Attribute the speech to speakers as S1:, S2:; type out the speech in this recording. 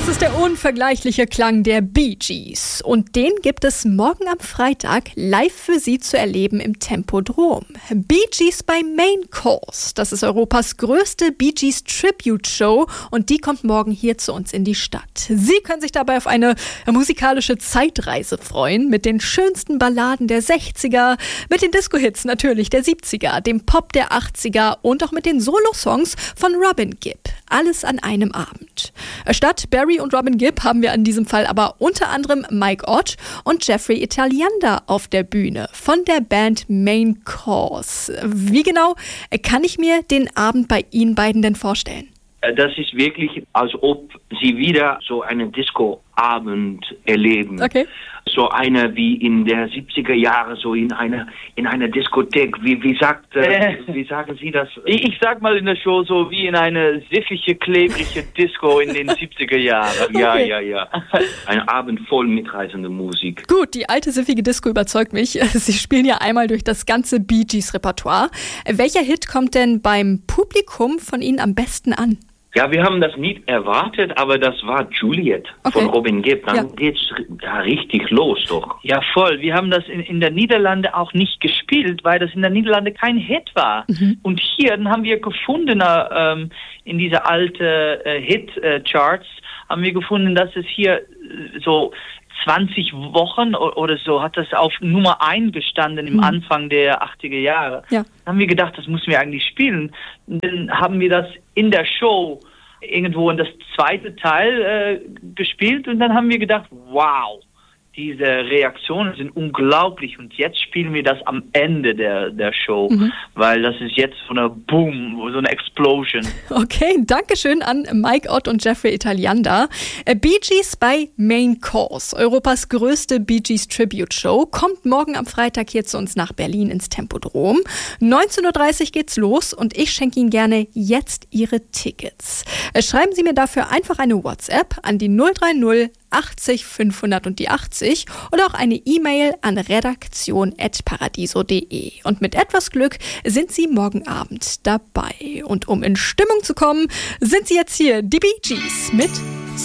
S1: Das ist der unvergleichliche Klang der Bee Gees. Und den gibt es morgen am Freitag live für Sie zu erleben im Tempodrom. Bee Gees bei Main Course. Das ist Europas größte Bee Gees Tribute Show und die kommt morgen hier zu uns in die Stadt. Sie können sich dabei auf eine musikalische Zeitreise freuen mit den schönsten Balladen der 60er, mit den Disco-Hits natürlich der 70er, dem Pop der 80er und auch mit den Solo-Songs von Robin Gibb. Alles an einem Abend. Statt Barry und Robin Gibb haben wir in diesem Fall aber unter anderem Mike Ott und Jeffrey Italiander auf der Bühne von der Band Main Course. Wie genau kann ich mir den Abend bei Ihnen beiden denn vorstellen?
S2: Das ist wirklich, als ob Sie wieder so einen Disco-Abend erleben.
S1: Okay.
S2: So eine wie in der 70er Jahre, so in einer Diskothek. Wie sagen Sie das?
S3: Ich sag mal in der Show so wie in eine siffige, klebrige Disco in den 70er Jahren.
S1: Okay.
S2: Ja. Ein Abend voll mitreißende Musik.
S1: Gut, die alte siffige Disco überzeugt mich. Sie spielen ja einmal durch das ganze Bee Gees Repertoire. Welcher Hit kommt denn beim Publikum von Ihnen am besten an?
S2: Ja, wir haben das nicht erwartet, aber das war Juliet von Robin Gibb. Dann geht's richtig los, doch.
S3: Ja, voll. Wir haben das in der Niederlande auch nicht gespielt, weil das in der Niederlande kein Hit war. Mhm. Und hier, dann haben wir gefunden, in diese alte Hit-Charts, haben wir gefunden, dass es hier so 20 Wochen oder so hat das auf Nummer 1 gestanden im Anfang der 80er Jahre. Ja. Dann haben wir gedacht, das müssen wir eigentlich spielen. Und dann haben wir das in der Show irgendwo in das zweite Teil gespielt und dann haben wir gedacht, wow, diese Reaktionen sind unglaublich und jetzt spielen wir das am Ende der Show, weil das ist jetzt so eine Boom, so eine Explosion.
S1: Okay, dankeschön an Mike Ott und Jeffrey Italiander. Bee Gees bei Main Course, Europas größte Bee Gees Tribute Show, kommt morgen am Freitag hier zu uns nach Berlin ins Tempodrom. 19.30 Uhr geht's los und ich schenke Ihnen gerne jetzt Ihre Tickets. Schreiben Sie mir dafür einfach eine WhatsApp an die 030 80 500 und die 80 oder auch eine E-Mail an redaktion@paradiso.de. Und mit etwas Glück sind Sie morgen Abend dabei. Und um in Stimmung zu kommen, sind Sie jetzt hier, die Bee Gees mit